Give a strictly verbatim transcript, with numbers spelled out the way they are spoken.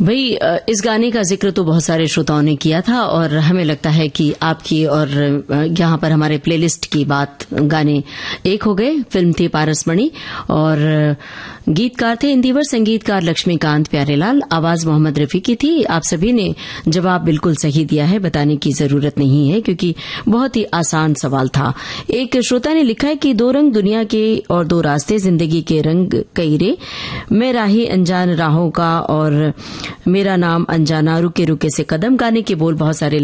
भाई इस गाने का जिक्र तो बहुत सारे श्रोताओं ने किया था और हमें लगता है कि आपकी और यहाँ पर हमारे प्लेलिस्ट की बात गाने एक हो गए। फिल्म थी पारसमणि और गीतकार थे इंदिवर, संगीतकार लक्ष्मीकांत प्यारेलाल, आवाज मोहम्मद रफी की थी। आप सभी ने जवाब बिल्कुल सही दिया है, बताने की जरूरत नहीं है क्योंकि बहुत ही आसान सवाल था। एक श्रोता ने लिखा है कि दो रंग दुनिया के और दो रास्ते, जिंदगी के रंग कई रे, मैं राही अनजान राहों का और मेरा नाम अनजाना, रुके रुके से कदम। गाने के बोल बहुत सारे